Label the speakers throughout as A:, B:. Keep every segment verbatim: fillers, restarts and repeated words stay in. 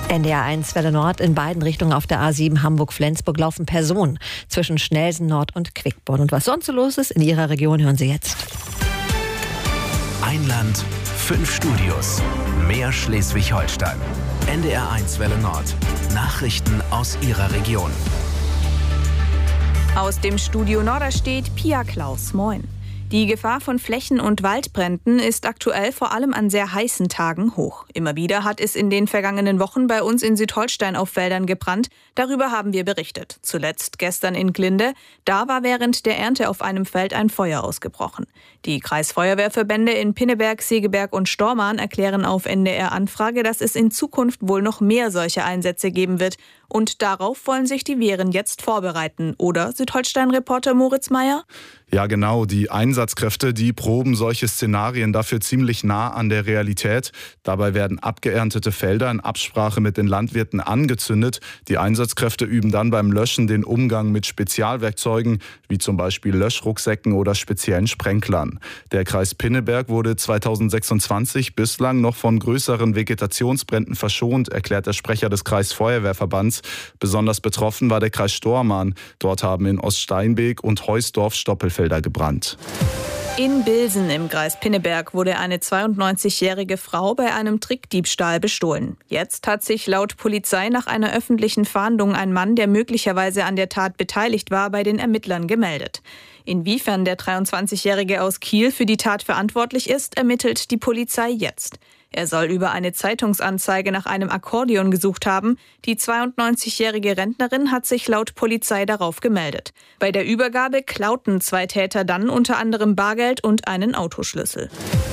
A: N D R eins Welle Nord, in beiden Richtungen auf der A sieben Hamburg-Flensburg laufen Personen zwischen Schnelsen Nord und Quickborn. Und was sonst so los ist in Ihrer Region, hören Sie jetzt.
B: Ein Land, fünf Studios, mehr Schleswig-Holstein. N D R eins Welle Nord. Nachrichten aus Ihrer Region.
C: Aus dem Studio Norderstedt, Pia Klaus. Moin. Die Gefahr von Flächen- und Waldbränden ist aktuell vor allem an sehr heißen Tagen hoch. Immer wieder hat es in den vergangenen Wochen bei uns in Südholstein auf Wäldern gebrannt. Darüber haben wir berichtet. Zuletzt gestern in Glinde. Da war während der Ernte auf einem Feld ein Feuer ausgebrochen. Die Kreisfeuerwehrverbände in Pinneberg, Segeberg und Stormarn erklären auf N D R Anfrage, dass es in Zukunft wohl noch mehr solche Einsätze geben wird. Und darauf wollen sich die Wehren jetzt vorbereiten. Oder, Südholstein-Reporter Moritz Meyer?
D: Ja, genau. Die Einsatzkräfte, die proben solche Szenarien dafür ziemlich nah an der Realität. Dabei werden abgeerntete Felder in Absprache mit den Landwirten angezündet. Die Einsatzkräfte üben dann beim Löschen den Umgang mit Spezialwerkzeugen, wie zum Beispiel Löschrucksäcken oder speziellen Sprenklern. Der Kreis Pinneberg wurde zweitausendsechsundzwanzig bislang noch von größeren Vegetationsbränden verschont, erklärt der Sprecher des Kreisfeuerwehrverbands. Besonders betroffen war der Kreis Stormarn. Dort haben in Oststeinbeek und Heusdorf Stoppelfelder gebrannt.
C: In Bilsen im Kreis Pinneberg wurde eine zweiundneunzigjährige Frau bei einem Trickdiebstahl bestohlen. Jetzt hat sich laut Polizei nach einer öffentlichen Fahndung ein Mann, der möglicherweise an der Tat beteiligt war, bei den Ermittlern gemeldet. Inwiefern der dreiundzwanzigjährige aus Kiel für die Tat verantwortlich ist, ermittelt die Polizei jetzt. Er soll über eine Zeitungsanzeige nach einem Akkordeon gesucht haben. Die zweiundneunzigjährige Rentnerin hat sich laut Polizei darauf gemeldet. Bei der Übergabe klauten zwei Täter dann unter anderem Bargeld und einen Autoschlüssel.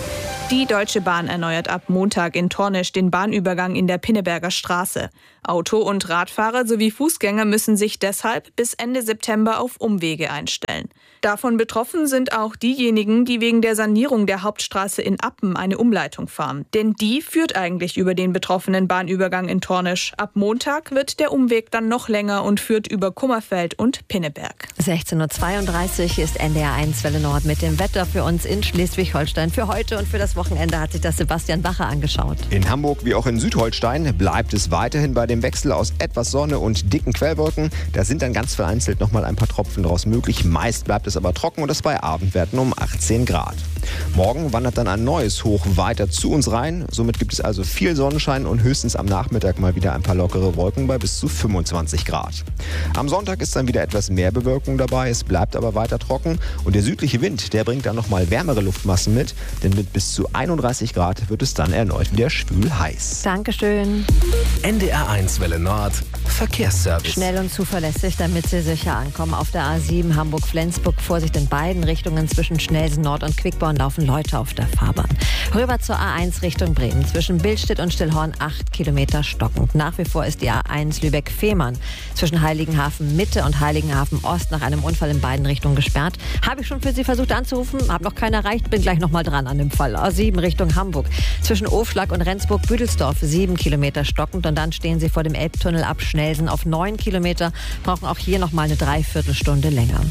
C: Die Deutsche Bahn erneuert ab Montag in Tornisch den Bahnübergang in der Pinneberger Straße. Auto- und Radfahrer sowie Fußgänger müssen sich deshalb bis Ende September auf Umwege einstellen. Davon betroffen sind auch diejenigen, die wegen der Sanierung der Hauptstraße in Appen eine Umleitung fahren. Denn die führt eigentlich über den betroffenen Bahnübergang in Tornisch. Ab Montag wird der Umweg dann noch länger und führt über Kummerfeld und Pinneberg.
A: sechzehn Uhr zweiunddreißig ist N D R eins Welle Nord mit dem Wetter für uns in Schleswig-Holstein. Für heute und für das Wochenende hat sich das Sebastian Bacher angeschaut.
E: In Hamburg wie auch in Südholstein bleibt es weiterhin bei dem Wechsel aus etwas Sonne und dicken Quellwolken. Da sind dann ganz vereinzelt noch mal ein paar Tropfen draus möglich. Meist bleibt es aber trocken und das bei Abendwerten um achtzehn Grad. Morgen wandert dann ein neues Hoch weiter zu uns rein. Somit gibt es also viel Sonnenschein und höchstens am Nachmittag mal wieder ein paar lockere Wolken bei bis zu fünfundzwanzig Grad. Am Sonntag ist dann wieder etwas mehr Bewölkung dabei. Es bleibt aber weiter trocken und der südliche Wind, der bringt dann noch mal wärmere Luftmassen mit. Denn mit bis zu einunddreißig Grad wird es dann erneut wieder schwül heiß.
A: Dankeschön.
B: N D R eins Welle Nord. Verkehrsservice.
A: Schnell und zuverlässig, damit Sie sicher ankommen. Auf der A sieben Hamburg-Flensburg, Vorsicht in beiden Richtungen zwischen Schnelsen Nord und Quickborn laufen Leute auf der Fahrbahn. Rüber zur A eins Richtung Bremen. Zwischen Billstedt und Stillhorn acht Kilometer stockend. Nach wie vor ist die A eins Lübeck-Fehmarn zwischen Heiligenhafen Mitte und Heiligenhafen Ost nach einem Unfall in beiden Richtungen gesperrt. Habe ich schon für Sie versucht anzurufen, habe noch keinen erreicht, bin gleich noch mal dran an dem Fall. A sieben Richtung Hamburg. Zwischen Ofschlag und Rendsburg-Büdelsdorf sieben Kilometer stockend und dann stehen Sie vor dem Elbtunnel ab Schnelsen auf neun Kilometer, brauchen auch hier noch mal eine Dreiviertelstunde länger.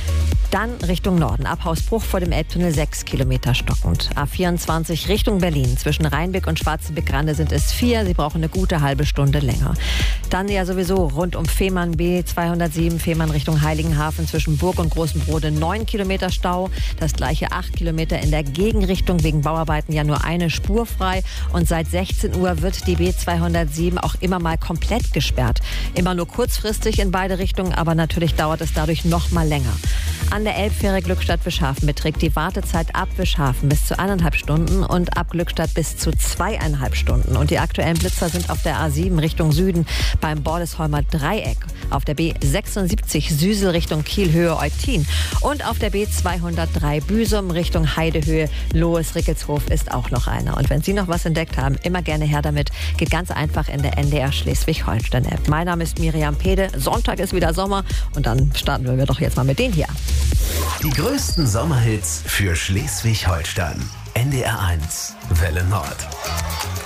A: Dann Richtung Norden, ab Hausbruch vor dem Elbtunnel sechs Kilometer stockend. A vierundzwanzig Richtung Berlin, zwischen Rheinbeck und Schwarzenbeck-Grande sind es vier, Sie brauchen eine gute halbe Stunde länger. Dann ja sowieso rund um Fehmarn B zweihundertsieben, Fehmarn Richtung Heiligenhafen, zwischen Burg und Großen Brode neun Kilometer Stau. Das gleiche acht Kilometer in der Gegenrichtung, wegen Bauarbeiten ja nur eine Spur frei. Und seit sechzehn Uhr wird die B zweihundertsieben auch immer mal komplett gesperrt. Immer nur kurzfristig in beide Richtungen, aber natürlich dauert es dadurch noch mal länger. An der Elbfähre Glückstadt-Wischhafen beträgt die Wartezeit ab Wischhafen bis zu eineinhalb Stunden und ab Glückstadt bis zu zweieinhalb Stunden. Und die aktuellen Blitzer sind auf der A sieben Richtung Süden beim Bordesholmer Dreieck, auf der B sechsundsiebzig Süsel Richtung Kiel-Höhe Eutin und auf der B zweihundertdrei Büsum Richtung Heidehöhe Lohes-Rickelshof ist auch noch einer. Und wenn Sie noch was entdeckt haben, immer gerne her damit. Geht ganz einfach in der N D R Schleswig-Holstein-App. Mein Name ist Miriam Pede. Sonntag ist wieder Sommer und dann starten wir doch jetzt mal mit denen hier.
B: Die größten Sommerhits für Schleswig-Holstein. N D R eins Welle Nord.